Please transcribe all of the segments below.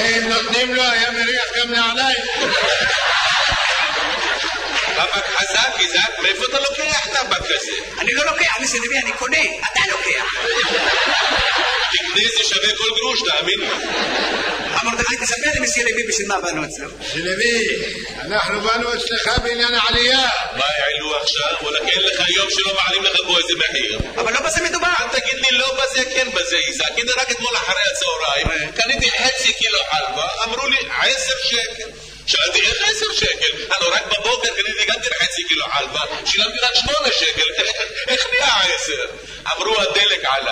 נותנים לו, היה מריח גם נעליים. טבק חזק, איזק, מאיפה אתה לוקח טבק כזה? אני לא לוקח, מסלבי, אני קונה, אתה לוקח. תקנה זה שווה כל גרוש, תאמין לי. מרדכי, תספר לי מסלבי בשביל מה באנו אצלו. סלבי, אנחנו באנו אצלך בעניין העלייה. מה העלו עכשיו? וואלה, אין לך יום שלא מעלים לך פה איזה מחיר. אבל לא בזה מדובר. אל תגיד לי לא בזה, כן בזה, איזק. הנה רק אתמול אחרי הצהריים, קניתי חצי קילו חלבה, אמרו לי 10 שקל. שאלתי איך 10 שקל? הלו רק בבוקר קניתי גם חצי קילו חלבה, שילמתי רק 8 שקל, איך נהיה 10? אמרו הדלק עלה.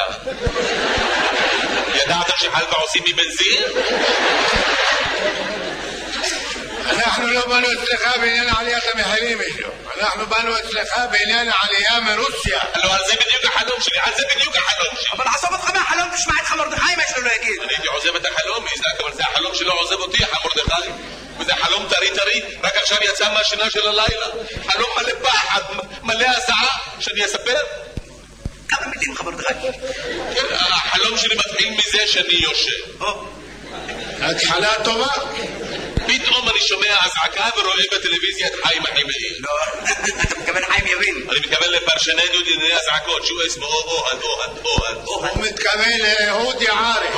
ידעת שחלבה עושים מבנזין? אנחנו לא באנו אצלך בעניין עליית המחירים, אנחנו באנו אצלך בעניין העלייה מרוסיה. הלו על זה בדיוק החלום שלי, על זה בדיוק החלום שלי. אבל עזוב אותך מהחלום, תשמע את מרדכי מה יש לו להגיד. אני הייתי עוזב את החלום, איזק, אבל זה החלום שלא עוזב אותי, מרדכי. וזה חלום טרי, רק עכשיו יצא מהשינה של הלילה. חלום מלא פחד, מלא הזעה, שאני אספר? כמה מילים מרדכי? כן, החלום שלי מתחיל מזה שאני יושב. התחלה טובה. פתאום אני שומע אזעקה ורואה בטלוויזיה את חיים החימאי. לא, אתה מתכוון חיים יבין. אני מתכוון לפרשננו דיני אזעקות, שהוא אסמו אוהד. הוא מתכוון לאהוד יערי.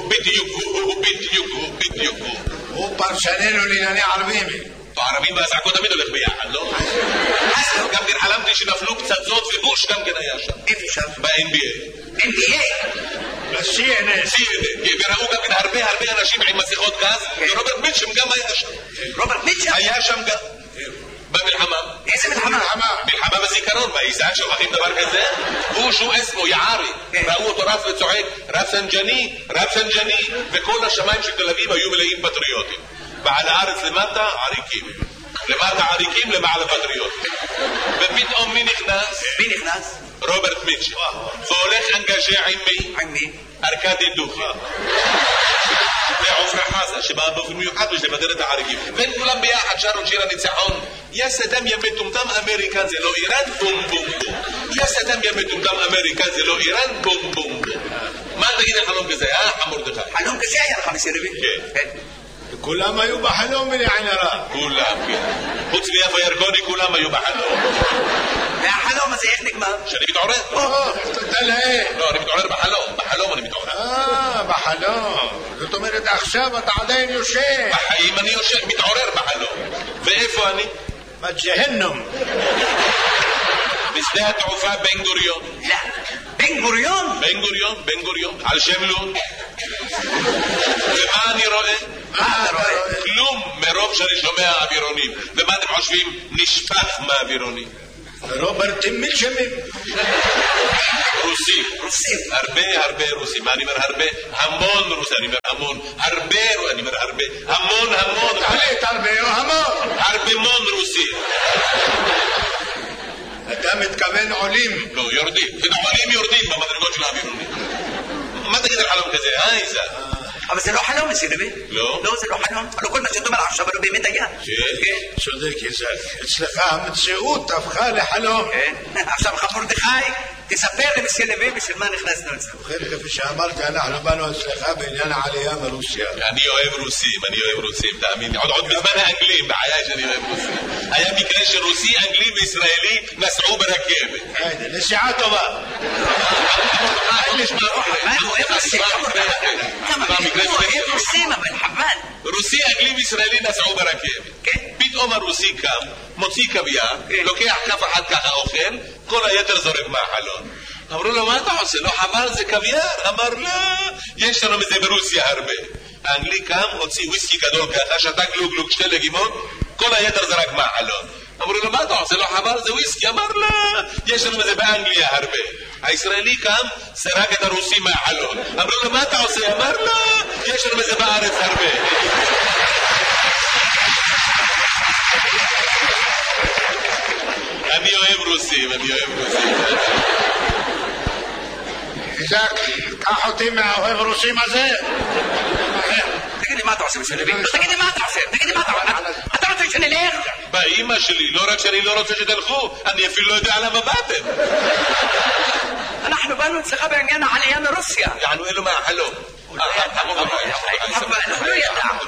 בדיוק. הוא פרשננו לענייני ערבים. הערבים והאזעקות תמיד הולך ביחד, לא? גם כן חלמתי שנפלו פצצות ובוש גם כן היה שם. איפה שם? ב-NBA. NBA? ב-CNN. וראו גם כן הרבה אנשים עם מסכות גז, ורוברט מיטשם גם היה שם. רוברט מיטשם? היה שם גם. במלחמה. איזה מלחמה? מלחמה בזיכרון, באיזק שוכחים דבר כזה? הוא שהוא אסמו יערי. ראו אותו רץ וצועק, רב סנג'ני, וכל השמיים של תל אביב היו מלאים פטריוטים. ועל הארץ למטה עריקים. למטה עריקים, למעלה פטריוטים. ופתאום מי נכנס? מי נכנס? רוברט מיטשם. והולך אנגז'ה עם מי? עם מי? ארקדי דוכי. ועופרה חזה שבאה באופן מיוחד בשביל לבדר את העריקים. והם כולם ביחד שרו שיר הניצחון. יא סדאם יא מטומטם אמריקן זה לא איראן בום בום בום. יא סדאם יא מטומטם אמריקן זה לא איראן בום בום בום. מה תגיד החלום כזה, מרדכי? חלום כזה היה לך מסלבי? כן. כולם היו בחלום בלעין הרע. כולם, כן. חוץ מיפה ירקוני כולם היו בחלום. והחלום הזה איך נגמר? שאני מתעורר. תודה לאל. לא, אני מתעורר בחלום אני מתעורר. בחלום. זאת אומרת עכשיו אתה עדיין יושב. בחיים אני יושב, מתעורר בחלום. ואיפה אני? בג'הנום. בשדה התעופה בן גוריון. לא, בן גוריון? בן גוריון, על שם לוד. ומה אני רואה? מה אתה רואה? כלום, מרוב שאני שומע אווירונים. ומה אתם חושבים? נשפך מהאווירונים. רוברט מיטשמים. רוסים. הרבה רוסים. מה אני אומר הרבה? המון רוסים. אני אומר המון. הרבה, אני אומר הרבה. המון. תעלית הרבה או המון? הרבה רוסים. אתה מתכוון עולים. לא, יורדים. עולים יורדים במדרגות של האווירונים. מה תגיד על חלום כזה, איזה? אבל זה לא חלום מסלבי. לא? לא, זה לא חלום. הלוא כל מה שאתה אומר עכשיו, אבל באמת היה. כן. צודק, איזק. אצלך המציאות הפכה לחלום. כן. עכשיו מרדכי, תספר לי מסלבי בשביל מה נכנסנו אצלך. ובכן, כפי שאמרתי, אנחנו באנו אצלך בעניין העלייה מרוסיה. אני אוהב רוסים, תאמין לי. עוד בזמן האנגלים, בחיי שאני אוהב רוסים. היה מקרה שרוסי, אנגלי וישראלי נסעו ברכבת. נסיעה טובה. רוסים, אבל חבל. רוסי, אנגלי וישראלי נסעו ברכבת. פתאום הרוסי קם, מוציא קוויאר, לוקח כף אחד ככה אוכל, כל היתר זורק מהחלון. אמרו לו, מה אתה עושה? לא חבל, זה קוויאר? אמר, לא, יש לנו מזה ברוסיה הרבה. האנגלי קם, הוציא וויסקי גדול ככה, שתה גלוג, 2 לגימות, כל היתר זרק מהחלון. אמרו לו, מה אתה עושה? לא חבל, זה וויסקי? אמר, לא, יש לנו מזה באנגליה הרבה. הישראלי קם, סרק את הרוסי מהחלון. אמרו לו, מה אתה עושה? אמר, לא, יש לנו מזה בארץ הרבה. אני אוהב רוסים. איזק, קח אותי מהאוהב רוסים הזה. תגיד לי מה אתה עושה מסלבי? תגיד לי מה אתה עושה? אתה רוצה שנלך? באמא שלי, לא רק שאני לא רוצה שתלכו, אני אפילו לא יודע למה באתם. אנחנו באנו אצלך בעניין העלייה מרוסיה. יענו אלו מהחלום. אנחנו לא ידענו.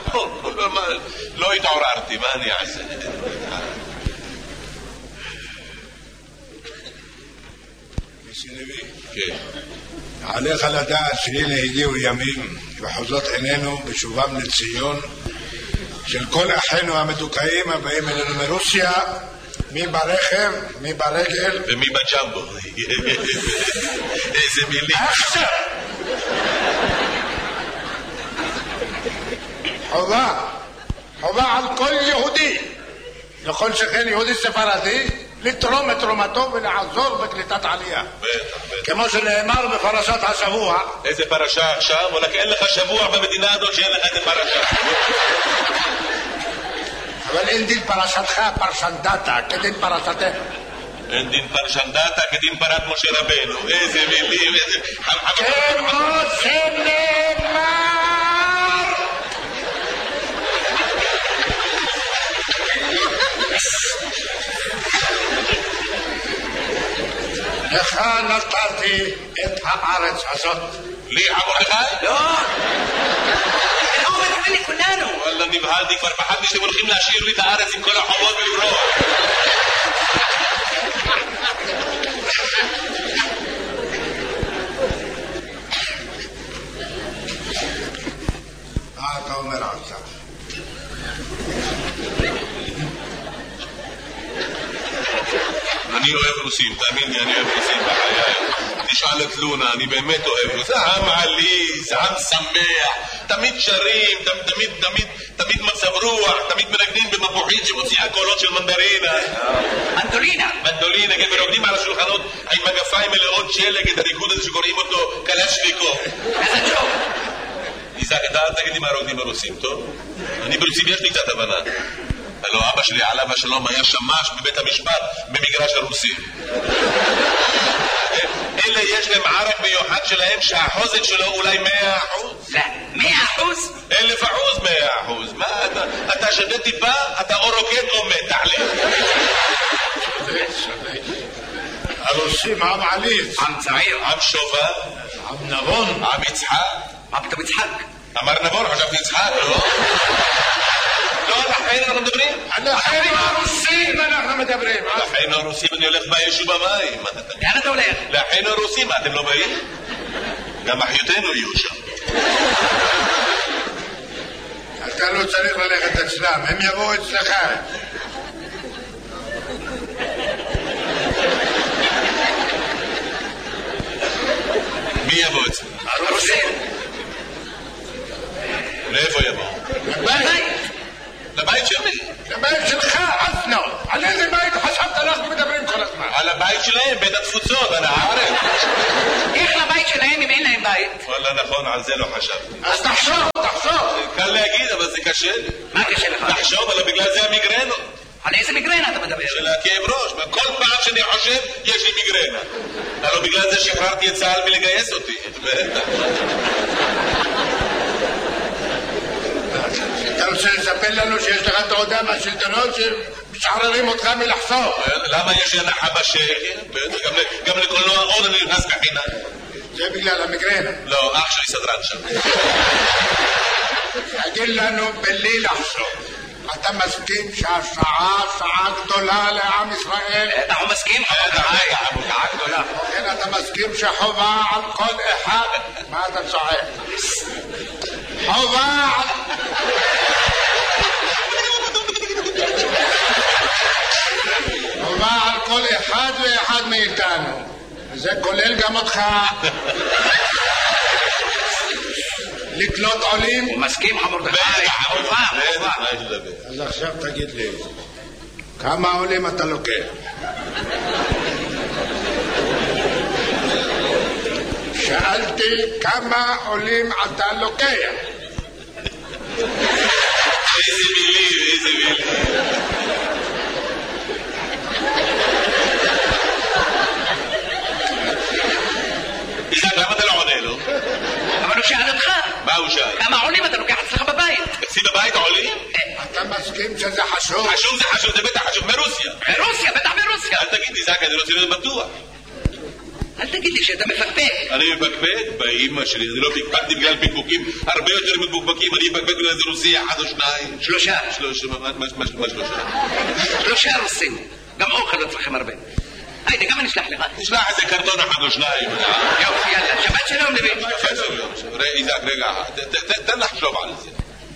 התעוררתי, מה אני אעשה? מסלוי, כן. עליך לדעת שהנה הגיעו ימים וחוזות עינינו בשובם לציון של כל אחינו המדוכאים הבאים אלינו מרוסיה, מי ברכב, מי ברגל ומי בג'מבו. איזה מילים. עכשיו חובה על כל יהודי, לכל שכן יהודי ספרדי, לתרום את תרומתו ולעזור בקליטת עלייה, כמו שנאמר בפרשת השבוע. איזה פרשה עכשיו? וואלק אין לך שבוע במדינה הזאת שאין לך איזה פרשה. אבל אין דין פרשתך פרשנדתה כדין פרשתך. אין דין פרשנדתה כדין פרת משה רבנו. איזה מילים, איזה... כמו שנאמר לך נתתי את הארץ הזאת. לי מרדכי? לא! הוא מתכוון לכולנו. וואלה נבהלתי, כבר פחדתי שאתם הולכים להשאיר לי את הארץ עם כל החובות ולברוח. מה אתה אומר עכשיו? אני אוהב רוסים, תאמין לי, אני אוהב רוסים בחיי. תשאל את לונה, אני באמת אוהב רוסים. זה עם עליז, עם שמח, תמיד שרים, תמיד מצב רוח, תמיד מנגנים במפוחית שמוציאה קולות של מנדרינה. מנדולינה, כן, ורוקדים על השולחנות עם מגפיים מלאות שלג, את הריקוד הזה שקוראים אותו קלשניקוב. איזה ג'וב. איזק, אתה אל תגיד לי מה רוקדים ברוסים, טוב? אני ברוסים יש לי קצת הבנה. הלוא אבא שלי עליו השלום היה שמש בבית המשפט במגרש הרוסים. אלה יש להם ערק מיוחד שלהם שהחוזק שלו אולי 100%. 100%? 1000%, 100%. מה אתה שווה טיפה, אתה או רוקד או מת, תחליט. הרוסים עם עליז, עם צעיר. עם שובה, עם נבון, עם יצחק. מה פתאום יצחק? אמר נבון, חשבתי יצחק, לא? לא, על אחינו אנחנו מדברים? על אחינו הרוסים אנחנו מדברים. על אחינו הרוסים אני הולך באש ובמים. לאן אתה הולך? לאחינו הרוסים, מה אתם לא באים? גם אחיותינו יהיו שם. אתה לא צריך ללכת אצלם, הם יבואו אצלך. מי יבוא אצלם? הרוסים. לאיפה יבואו? לבית. לבית של מי? לבית שלך, אסנו. על איזה בית חשבת אנחנו מדברים כל הזמן? על הבית שלהם, בית התפוצות, על הארץ. איך לבית שלהם אם אין להם בית? וואלה נכון, על זה לא חשבתי. אז תחשוב. קל להגיד, אבל זה קשה. מה קשה לך? לחשוב, אבל בגלל זה המיגרנו. על איזה מיגרנה אתה מדבר? של הכאב ראש. כל פעם שאני חושב, יש לי מיגרנה. הלוא בגלל זה שחררתי את צה"ל מלגייס אותי. אתה רוצה לספר לנו שיש לך תעודה מהשלטונות שמשחררים אותך מלחשוב? למה יש לי הנחה בשקל? גם לקולנוע עוד אני נכנס בחינם. זה בגלל המיגרנה. לא, אח שלי סדרן שם. תגיד לנו בלי לחשוב, אתה מסכים שהשעה שעה גדולה לעם ישראל? אנחנו מסכים? שעה גדולה. כן, אתה מסכים שחובה על כל אחד? מה אתה צועק? חובה על כל אחד ואחד מאיתנו, וזה כולל גם אותך, לקלוט עולים. הוא מסכים מרדכי, חובה. אז עכשיו תגיד לי, כמה עולים אתה לוקח? שאלתי כמה עולים אתה לוקח. איזה מילים. איזק, למה אתה לא עונה לו? אבל הוא שאל אותך. מה הוא שאל? כמה עולים אתה לוקח אצלך בבית? אצלי בבית עולים? אתה מסכים שזה חשוב? חשוב, זה בטח חשוב, מרוסיה. ברוסיה, בטח ברוסיה. אל תגיד, איזק, אני רוצה להיות בטוח. אל תגיד לי שאתה מפקפק. אני מפקפק באמא שלי, אני לא פקפקתי בגלל פקפוקים הרבה יותר מפוקפקים, אני מפקפק בגלל איזה רוסי אחד או שניים. שלושה. מה שלושה? 3 רוסים. גם אוכל לא צריכים הרבה. היידה, גם אני אשלח לך. תשלח איזה קרטון אחד או שניים. יופי, יאללה, שבת שלום לוי. איזק, רגע, תן לחשוב על זה.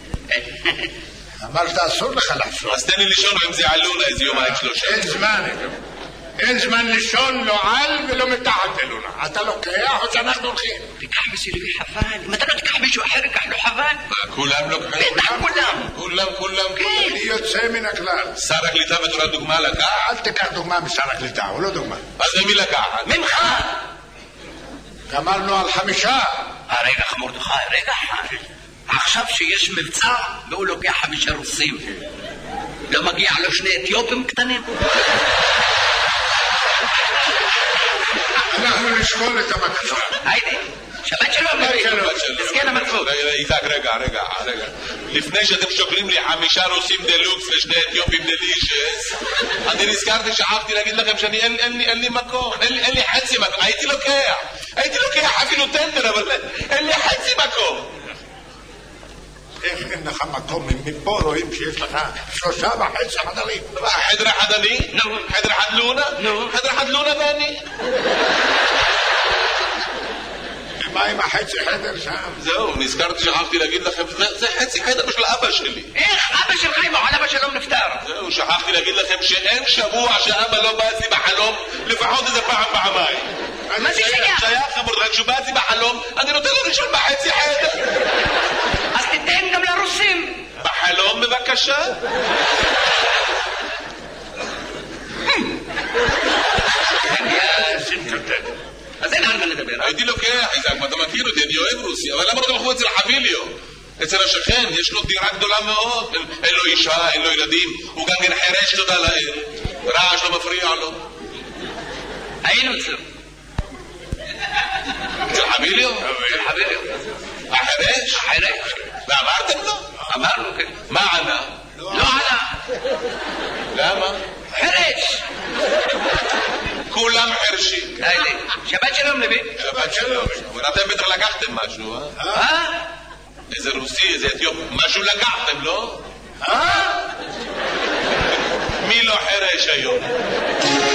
אמרת אסור לך לחשוב. אז תן לי לישון עם זה עלונה איזה יומיים 3. אין זמן לישון, לא על ולא מתחת אלונה. אתה לוקח או שאנחנו הולכים? תיקח מסי לוי חבל. אם אתה לא תיקח מישהו אחר, ייקח לו חבל. כולם לוקחים? בטח כולם. אני יוצא מן הכלל. שר הקליטה בתור הדוגמה לקח? אל תיקח דוגמה משר הקליטה, הוא לא דוגמה. אז ממי לקחת? ממך. גמרנו על 5. רגע מרדכי, רגע אחד. עכשיו שיש מבצע והוא לוקח 5 רוסים. לא מגיע לו 2 אתיופים קטנים? אנחנו נשקול את הבקשה. היידה, שבת שלום לוי. תזכן המצפות. איזק, רגע. לפני שאתם שוקלים לי 5 רוסים דלוקס ו2 אתיופים דלישס, אני נזכרתי, שכחתי להגיד לכם שאני אין לי מקום, אין לי חצי מקום. הייתי לוקח אפילו טנדר, אבל אין לי חצי מקום. איך אין לך מקום? מפה רואים שיש לך 3.5 חדרים. חדר אחד אני? חדר אחד לונה? חדר אחד לונה ואני? מה עם החצי חדר שם? זהו, נזכרתי, שכחתי להגיד לכם, זה חצי חדר של אבא שלי. איך? אבא שלך עם אבא שלום נפטר. זהו, שכחתי להגיד לכם שאין שבוע שאבא לא בא אצלי בחלום, לפחות איזה פעמיים. מה זה שייך? שייך, מרדכי, כשהוא בא אצלי בחלום, אני נותן לו לישון בחצי חדר. אז תיתן גם לרוסים. בחלום בבקשה. אז אין על מה לדבר. הייתי לוקח, איזק, אתה מכיר אותי, אני אוהב רוסי, אבל למה לא תלכו אצל חביליו? אצל השכן, יש לו דירה גדולה מאוד, אין לו אישה, אין לו ילדים, הוא גם כן חרש, תודה לאל, רעש לא מפריע לו. היינו אצלו. אצל חביליו? אצל חביליו. החרש? החרש. ואמרתם לו? אמרנו, כן. מה ענה? לא ענה. למה? חרש. כולם חרשים. שבת שלום לוי. שבת שלום. אתם בטח לקחתם משהו, אה? איזה רוסי, איזה אתיופי, משהו לקחתם, לא? מי לא חרש היום?